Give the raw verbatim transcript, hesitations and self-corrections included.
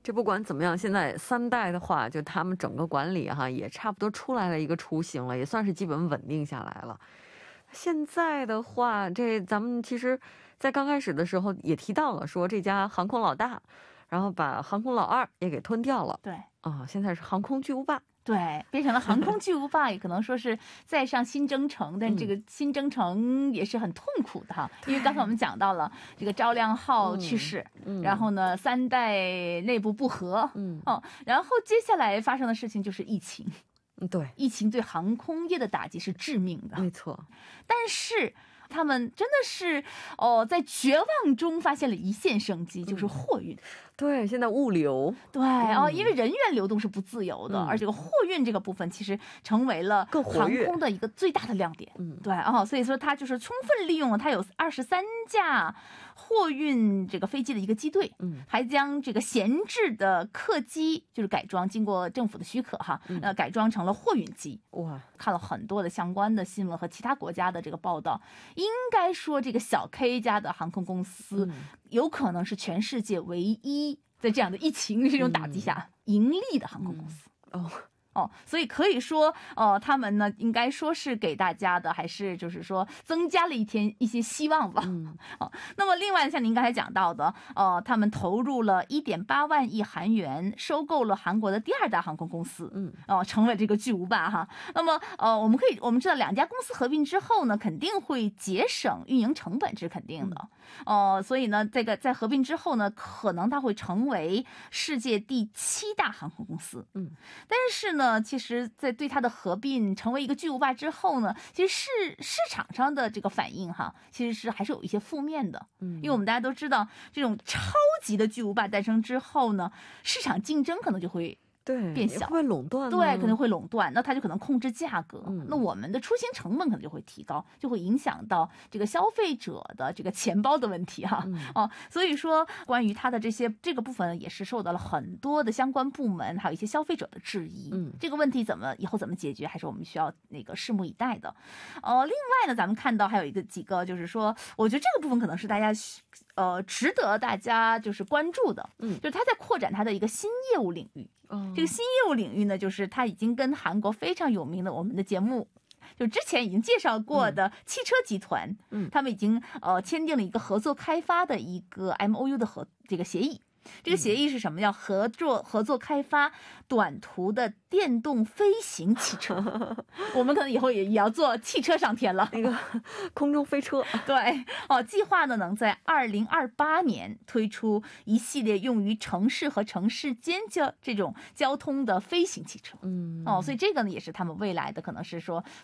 这不管怎么样，现在三代的话，就他们整个管理哈，也差不多出来了一个雏形了，也算是基本稳定下来了。现在的话，这咱们其实在刚开始的时候也提到了，说这家航空老大，然后把航空老二也给吞掉了。 对啊，现在是航空巨无霸。 对，变成了航空巨无霸，也可能说是再上新征程，但这个新征程也是很痛苦的哈，因为刚才我们讲到了这个招亮号去世， 嗯嗯、 然后呢三代内部不和，嗯哦，然后接下来发生的事情就是疫情。 对， 疫情对航空业的打击是致命的， 没错。 但是他们真的是哦，在绝望中发现了一线生机，就是货运。 对，现在物流， 对哦，因为人员流动是不自由的，而这个货运这个部分其实成为了航空的一个最大的亮点。嗯，对哦，所以说它就是充分利用了它有二十三架货运这个飞机的一个机队，嗯，还将这个闲置的客机就是改装，经过政府的许可哈，呃，改装成了货运机。哇，看了很多的相关的新闻和其他国家的这个报道，应该说这个小 K 家的航空公司有可能是全世界唯一在这样的疫情这种打击下盈利的航空公司。嗯、哦。哦，所以可以说，呃，他们呢，应该说是给大家的，还是就是说增加了一天一些希望吧。嗯，哦，那么另外像您刚才讲到的，呃，他们投入了一点八万亿韩元，收购了韩国的第二大航空公司，嗯，哦、呃，成为这个巨无霸哈。那么，呃，我们可以我们知道，两家公司合并之后呢，肯定会节省运营成本，这是肯定的。哦、呃，所以呢，这个在合并之后呢，可能它会成为世界第七大航空公司。嗯，但是呢。其实在对它的合并成为一个巨无霸之后呢，其实市市场上的这个反应哈，其实是还是有一些负面的。嗯，因为我们大家都知道，这种超级的巨无霸诞生之后呢，市场竞争可能就会对变小， 会垄断， 对，可能会垄断，那它就可能控制价格，嗯、那我们的出行成本可能就会提高，就会影响到这个消费者的这个钱包的问题哈。嗯、哦，所以说关于它的这些这个部分也是受到了很多的相关部门还有一些消费者的质疑。嗯，这个问题怎么以后怎么解决，还是我们需要那个拭目以待的。呃，另外呢，咱们看到还有一个几个，就是说，我觉得这个部分可能是大家呃值得大家就是关注的，嗯，就是它在扩展它的一个新业务领域。这个新业务领域呢，就是它已经跟韩国非常有名的我们的节目就之前已经介绍过的汽车集团，嗯，他们已经呃签订了一个合作开发的一个 M O U 的合这个协议。这个协议是什么？叫合作合作开发短途的电动飞行汽车。我们可能以后也也要做汽车上天了， 那个空中飞车。 对哦，计划呢能在二零二八年推出一系列用于城市和城市间交这种交通的飞行汽车。嗯，哦，所以这个呢也是他们未来的可能是说